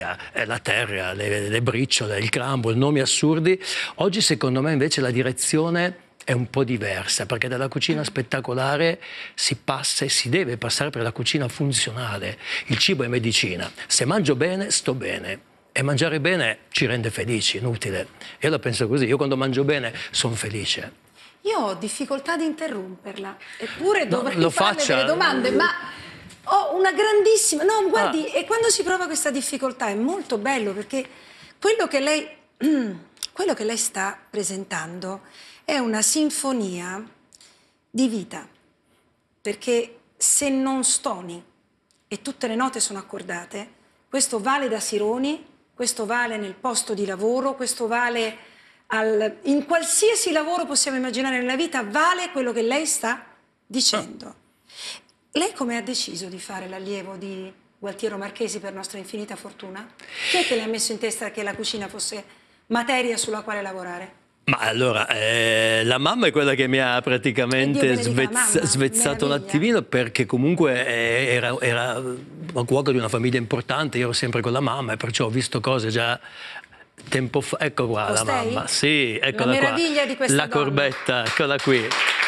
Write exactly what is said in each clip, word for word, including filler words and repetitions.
eh, la terra, le, le briciole, il crambo, nomi assurdi. Oggi secondo me invece la direzione è un po' diversa, perché dalla cucina spettacolare si passa e si deve passare per la cucina funzionale. Il cibo è medicina, se mangio bene sto bene. E mangiare bene ci rende felici, inutile. Io la penso così, io quando mangio bene sono felice. Io ho difficoltà di interromperla, eppure dovrei no, lo farle faccia. delle domande, ma ho una grandissima... No, guardi, ah. e quando si prova questa difficoltà è molto bello, perché quello che lei, quello che lei sta presentando è una sinfonia di vita, perché se non stoni e tutte le note sono accordate, questo vale da Sironi, questo vale nel posto di lavoro, questo vale al, in qualsiasi lavoro possiamo immaginare nella vita, vale quello che lei sta dicendo. Lei come ha deciso di fare l'allievo di Gualtiero Marchesi per nostra infinita fortuna? Chi è che le ha messo in testa che la cucina fosse materia sulla quale lavorare? Ma allora, eh, la mamma è quella che mi ha praticamente svezz mamma, svezzato un attimino, perché comunque eh, era, era un cuoco di una famiglia importante, io ero sempre con la mamma e perciò ho visto cose già tempo fa. Ecco qua la mamma, sì, eccola la meraviglia qua, di questa la donna. corbetta, eccola qui.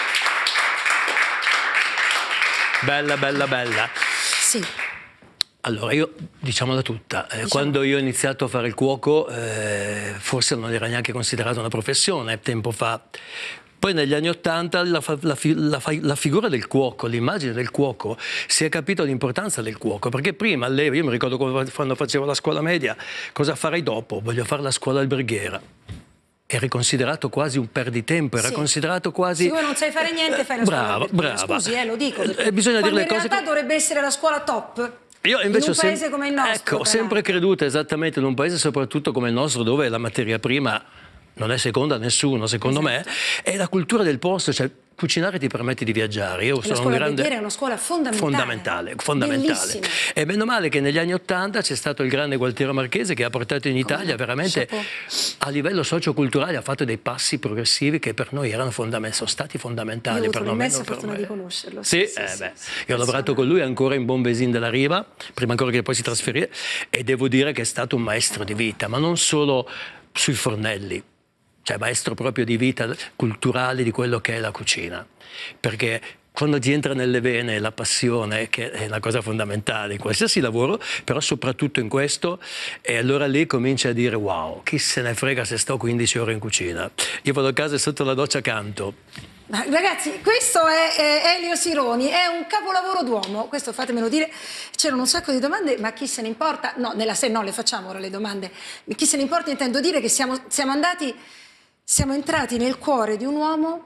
Bella, bella, bella. Sì. Allora, io diciamola tutta, eh, diciamo. Quando io ho iniziato a fare il cuoco, eh, forse non era neanche considerata una professione tempo fa. Poi negli anni Ottanta la, la, la, la figura del cuoco, l'immagine del cuoco, si è capito l'importanza del cuoco, perché prima, io mi ricordo quando facevo la scuola media, cosa farei dopo? Voglio fare la scuola alberghiera. Era considerato quasi un perditempo, era sì. considerato quasi... Se tu non sai fare niente, fai la brava, scuola brava. Scusi, eh, lo dico, eh, bisogna dire le in cose realtà co... dovrebbe essere la scuola top. Io invece in un ho paese come il nostro. Ecco, ho sempre creduto esattamente in un paese soprattutto come il nostro, dove la materia prima non è seconda a nessuno, secondo esatto. me, è la cultura del posto, cioè cucinare ti permette di viaggiare. Io sono la scuola un grande... è una scuola fondamentale. Fondamentale, fondamentale. E meno male che negli anni Ottanta c'è stato il grande Gualtiero Marchesi che ha portato in Italia come? veramente Chapeau. a livello socioculturale, ha fatto dei passi progressivi che per noi erano fondamentali, sono stati fondamentali. Io ho per avuto l'immensa fortuna me. di conoscerlo. Sì, sì, eh, sì, beh. sì, io ho lavorato con lui ancora in Bombesin della Riva, prima ancora che poi si trasferì, e devo dire che è stato un maestro di vita, ma non solo sui fornelli. Cioè maestro proprio di vita culturale di quello che è la cucina, perché quando ti entra nelle vene la passione, che è una cosa fondamentale in qualsiasi lavoro, però soprattutto in questo, e allora lì cominci a dire wow, chi se ne frega se sto quindici ore in cucina, io vado a casa e sotto la doccia canto. Ragazzi, questo è, è Elio Sironi, è un capolavoro d'uomo, questo fatemelo dire. C'erano un sacco di domande, ma chi se ne importa? No, nella se no le facciamo ora le domande. Chi se ne importa intendo dire che siamo, siamo andati... Siamo entrati nel cuore di un uomo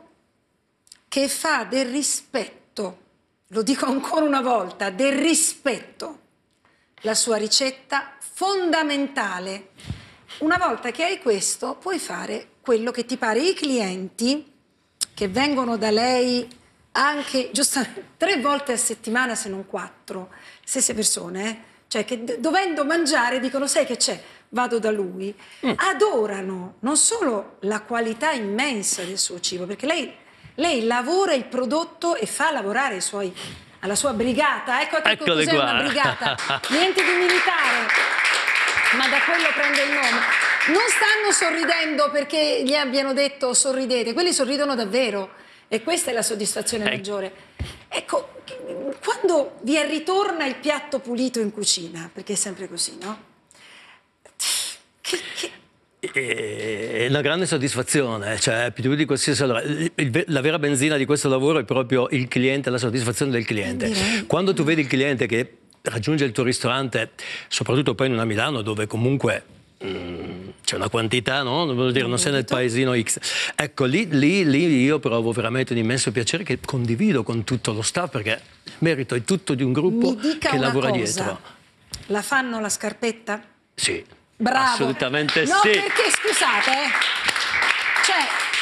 che fa del rispetto, lo dico ancora una volta, del rispetto, la sua ricetta fondamentale. Una volta che hai questo, puoi fare quello che ti pare. I clienti che vengono da lei anche giustamente tre volte a settimana, se non quattro, stesse persone, eh? Cioè che dovendo mangiare dicono, sai che c'è? Vado da lui, mm. adorano non solo la qualità immensa del suo cibo, perché lei, lei lavora il prodotto e fa lavorare i suoi, alla sua brigata. Ecco che cos'è una brigata, niente di militare, ma da quello prende il nome. Non stanno sorridendo perché gli abbiano detto sorridete, quelli sorridono davvero e questa è la soddisfazione eh. maggiore. Ecco, quando vi ritorna il piatto pulito in cucina, perché è sempre così, no? Che, che... È una grande soddisfazione, cioè più di qualsiasi... Allora, il, la vera benzina di questo lavoro è proprio il cliente, la soddisfazione del cliente. Quando tu vedi il cliente che raggiunge il tuo ristorante, soprattutto poi non a Milano, dove comunque mm, c'è una quantità, no? Non voglio dire, non sei nel paesino X. Ecco, lì, lì, lì io provo veramente un immenso piacere che condivido con tutto lo staff, perché merito è tutto di un gruppo che lavora cosa. dietro. La fanno la scarpetta? Sì. Bravo. Assolutamente no, sì. No, perché scusate, eh, c'è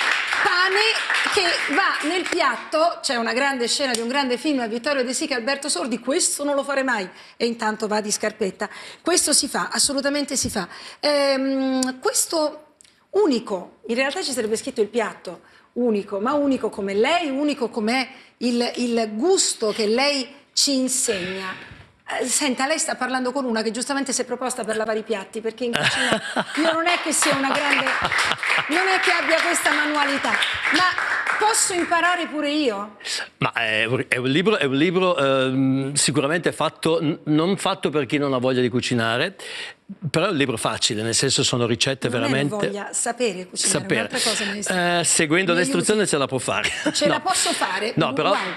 pane che va nel piatto, c'è una grande scena di un grande film a Vittorio De Sica e Alberto Sordi, questo non lo farei mai, e intanto va di scarpetta. Questo si fa, assolutamente si fa. Ehm, questo unico, in realtà ci sarebbe scritto il piatto, unico, ma unico come lei, unico com'è il, il gusto che lei ci insegna. Eh, Senta, lei sta parlando con una che giustamente si è proposta per lavare i piatti, perché in cucina io non è che sia una grande, non è che abbia questa manualità, ma posso imparare pure io? Ma è, è un libro, è un libro ehm, sicuramente fatto, n- non fatto per chi non ha voglia di cucinare, però è un libro facile, nel senso sono ricette Non veramente... è che voglia sapere cucinare, sapere. un'altra cosa, maestro. Eh, seguendo Mi le istruzioni aiuti? ce la può fare. Ce No. la posso fare? No, però... Wow.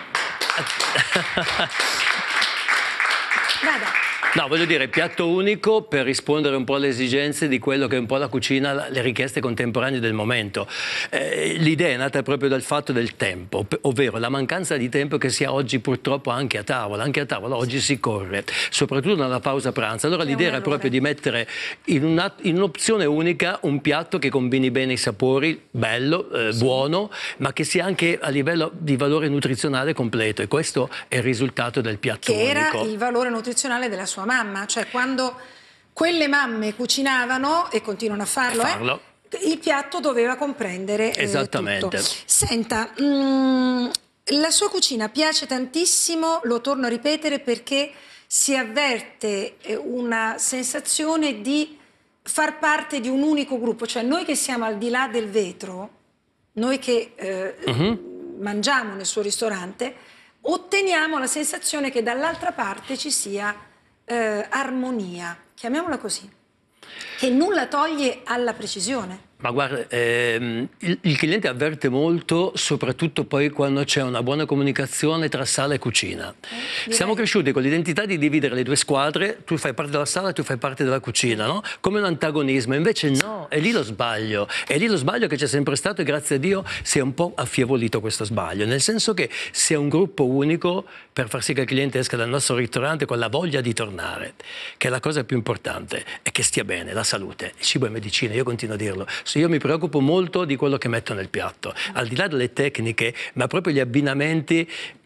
Vada. No, voglio dire, piatto unico per rispondere un po' alle esigenze di quello che è un po' la cucina, le richieste contemporanee del momento. Eh, l'idea è nata proprio dal fatto del tempo, ovvero la mancanza di tempo che si ha oggi purtroppo anche a tavola. Anche a tavola oggi si corre, soprattutto nella pausa pranzo. Allora l'idea era proprio di mettere in, una, in un'opzione unica un piatto che combini bene i sapori, bello, eh, sì. buono, ma che sia anche a livello di valore nutrizionale completo. E questo è il risultato del piatto che unico. Che era il valore nutrizionale della sua mamma, cioè quando quelle mamme cucinavano e continuano a farlo, farlo. Eh, il piatto doveva comprendere eh, esattamente. tutto. Senta, mh, la sua cucina piace tantissimo, lo torno a ripetere, perché si avverte una sensazione di far parte di un unico gruppo, cioè noi che siamo al di là del vetro, noi che eh, uh-huh. mangiamo nel suo ristorante, otteniamo la sensazione che dall'altra parte ci sia Eh, armonia, chiamiamola così, che nulla toglie alla precisione. Ma guarda, ehm, il, il cliente avverte molto, soprattutto poi quando c'è una buona comunicazione tra sala e cucina. Eh, Siamo cresciuti con l'identità di dividere le due squadre, tu fai parte della sala, tu fai parte della cucina, no? Come un antagonismo, invece no, è lì lo sbaglio, è lì lo sbaglio che c'è sempre stato e grazie a Dio si è un po' affievolito questo sbaglio, nel senso che si è un gruppo unico per far sì che il cliente esca dal nostro ristorante con la voglia di tornare, che è la cosa più importante, e che stia bene, la salute. Il cibo è medicina, io continuo a dirlo. Io mi preoccupo molto di quello che metto nel piatto, al di là delle tecniche, ma proprio gli abbinamenti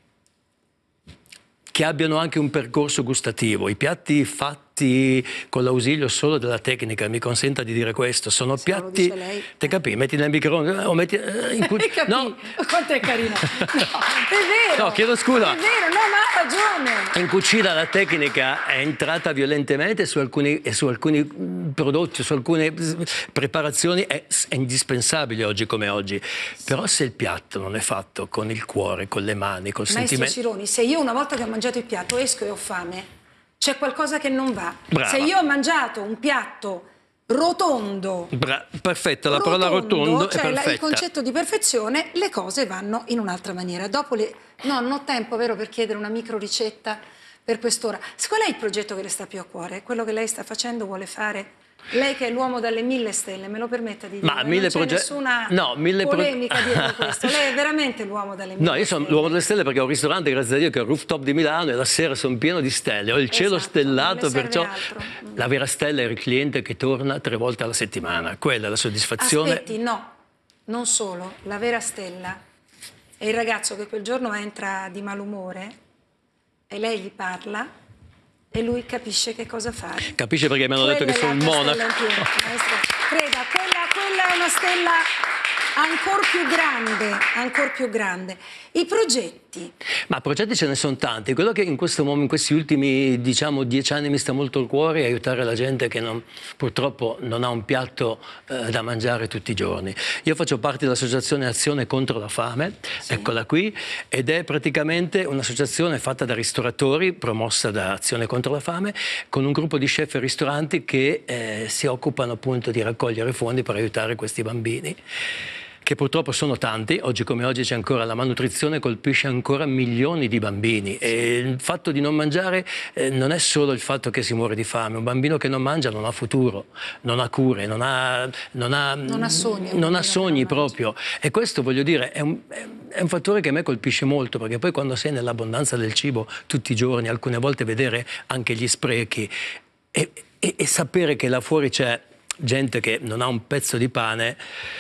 che abbiano anche un percorso gustativo. I piatti fatti con l'ausilio solo della tecnica, mi consenta di dire questo, sono se piatti, te capi, metti nel microonde o metti eh, in cucina. No, quanto è carino. No, è vero. No, chiedo scusa. È vero, no, ma ha ragione. In cucina la tecnica è entrata violentemente su alcuni, su alcuni prodotti, su alcune preparazioni, è, è indispensabile oggi come oggi. Però se il piatto non è fatto con il cuore, con le mani, col sentimento... Maestro Cironi, se io una volta che ho mangiato il piatto esco e ho fame, c'è qualcosa che non va. Brava. Se io ho mangiato un piatto rotondo, Bra perfetta, la rotondo, parola rotondo cioè è perfetta. Il concetto di perfezione, le cose vanno in un'altra maniera. Dopo le... No, non ho tempo, vero, per chiedere una micro ricetta per quest'ora. Qual è il progetto che le sta più a cuore? Quello che lei sta facendo, vuole fare? Lei che è l'uomo dalle mille stelle, me lo permetta di dire? Ma mille non c'è nessuna no, mille polemica dietro questo. Lei è veramente l'uomo dalle mille stelle. No, io sono l'uomo delle stelle perché ho un ristorante, grazie a Dio, che è il rooftop di Milano e la sera sono pieno di stelle. Ho il cielo esatto, stellato, perciò altro. la vera stella è il cliente che torna tre volte alla settimana. Quella è la soddisfazione. Aspetti, no, non solo. La vera stella è il ragazzo che quel giorno entra di malumore e lei gli parla e lui capisce che cosa fare. Capisce perché mi hanno detto che sono il monaco. Creda, quella, quella è una stella ancora più grande, ancora più grande. I progetti? Ma progetti ce ne sono tanti. Quello che in, questo momento, in questi ultimi, diciamo, dieci anni mi sta molto al cuore è aiutare la gente che non, purtroppo non ha un piatto eh, da mangiare tutti i giorni. Io faccio parte dell'associazione Azione contro la fame, sì. Eccola qui, ed è praticamente un'associazione fatta da ristoratori, promossa da Azione contro la fame, con un gruppo di chef e ristoranti che eh, si occupano appunto di raccogliere fondi per aiutare questi bambini, che purtroppo sono tanti. Oggi come oggi c'è ancora la malnutrizione, colpisce ancora milioni di bambini, e il fatto di non mangiare eh, non è solo il fatto che si muore di fame. Un bambino che non mangia non ha futuro, non ha cure, non ha, non ha, non ha sogni, non ha sogni proprio, e questo, voglio dire, è un, è un fattore che a me colpisce molto, perché poi quando sei nell'abbondanza del cibo tutti i giorni, alcune volte vedere anche gli sprechi e, e, e sapere che là fuori c'è gente che non ha un pezzo di pane.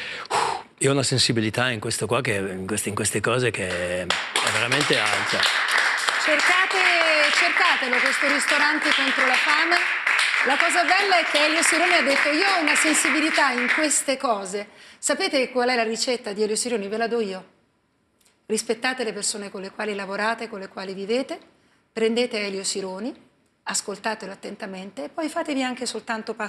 Io ho una sensibilità in questo qua, che, in, queste, in queste cose, che è veramente alta. Cercate, cercatelo questo ristorante contro la fame. La cosa bella è che Elio Sironi ha detto: io ho una sensibilità in queste cose. Sapete qual è la ricetta di Elio Sironi? Ve la do io. Rispettate le persone con le quali lavorate, con le quali vivete. Prendete Elio Sironi, ascoltatelo attentamente e poi fatevi anche soltanto